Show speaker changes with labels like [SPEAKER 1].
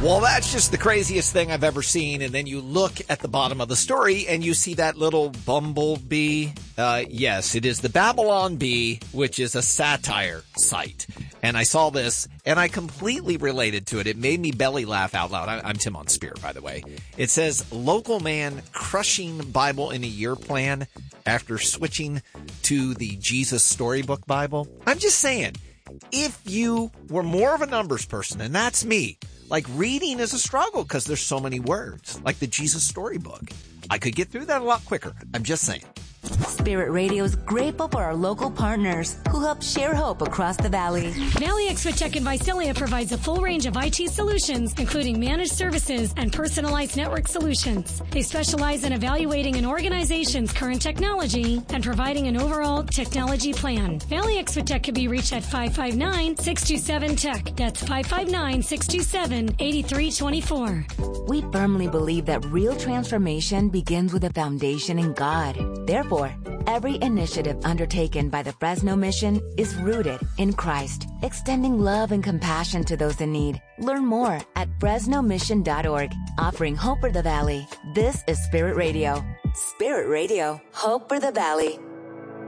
[SPEAKER 1] Well, that's just the craziest thing I've ever seen. And then you look at the bottom of the story and you see that little bumblebee. Yes, it is the Babylon Bee, which is a satire site. And I saw this and I completely related to it. It made me belly laugh out loud. I'm Tim on Spear, by the way. It says, local man crushing Bible in a year plan after switching to the Jesus Storybook Bible. I'm just saying, if you were more of a numbers person, and that's me, like reading is a struggle because there's so many words, like the Jesus Storybook. I could get through that a lot quicker. I'm just saying.
[SPEAKER 2] Spirit Radio is grateful for our local partners who help share hope across the valley.
[SPEAKER 3] Valley Extratech in Visalia provides a full range of IT solutions, including managed services and personalized network solutions. They specialize in evaluating an organization's current technology and providing an overall technology plan. Valley Extratech can be reached at 559-627-TECH. That's 559-627-8324.
[SPEAKER 2] We firmly believe that real transformation begins with a foundation in God. Therefore, every initiative undertaken by the Fresno Mission is rooted in Christ, extending love and compassion to those in need. Learn more at FresnoMission.org, offering hope for the valley. This is Spirit Radio. Spirit Radio, hope for the valley.